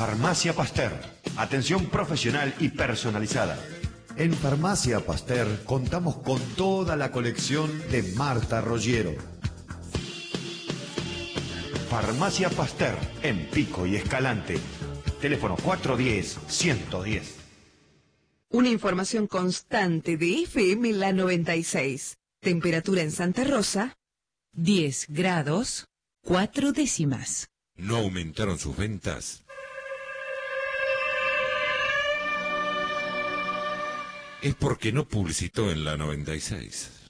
Farmacia Pasteur. Atención profesional y personalizada. En Farmacia Pasteur contamos con toda la colección de Marta Roggiero. Farmacia Pasteur, en Pico y Escalante. Teléfono 410-110. Una información constante de FM La 96. Temperatura en Santa Rosa, 10 grados, 4 décimas. ¿No aumentaron sus ventas? Es porque no publicitó en la 96.